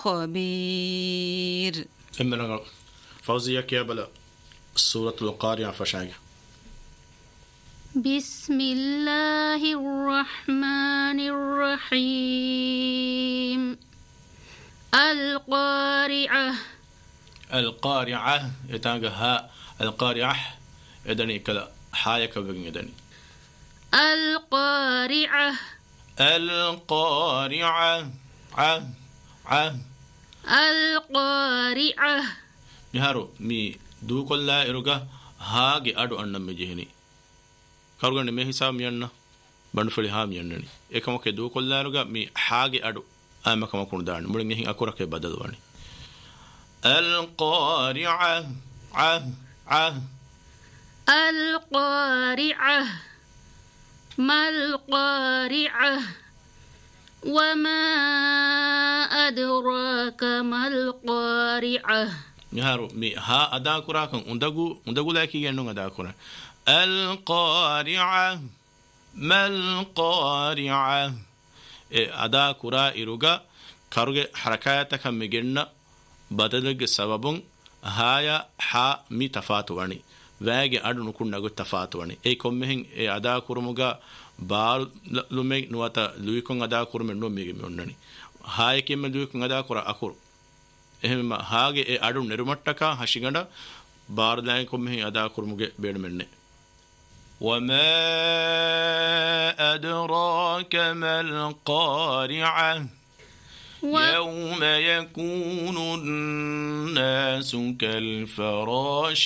خبير. إمنا فوزية كيابلا سورة القارعة فشاية. بسم الله الرحمن الرحيم. القارعة. القارعة يتانجها القارعة يدني كلا حايك بين يدني. القارعة. القارعة القارعة. نهارو مي دو كلا إروجا هاجي أدو أننا مجهني كارغن مي حساب مياننا بنفلي ها ميانني إكما كدو كلا إروجا مي هاجي أدو أما كما كون دارن مولين هين أكورا كي بدل واني. القارعة القارعة. ما القارعة وما أدراك ما القارعة. نهارو مي ها أدا كورا كن أندغو لاكي ينون أدا كورا. القارعة ما القارعة أدا كورا إروغا كاروغ حركاتك مجنة بدلغ سببون هايا ها مي تفاتواني واجي أدو نكون نغو تفاتواني أي كومهين أي أدا كورموغا بار لومي نواتا لويكون أدا كورم نو ميغي ميونني هاي كيم لويكون أدا كورا أكور එහෙම හාගේ ඒ අඩු නිර්මට්ටක හෂිගඬ බාරදායන් කොම්මෙහි අදා කුරුමුගේ බේඩමෙන්නේ. وما أدراك ما القارعة يوم يكون الناس كالفراش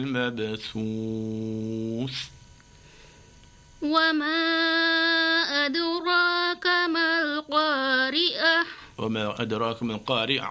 المبثوث. وما أدراك ما القارعة. وما أدراك ما القارعة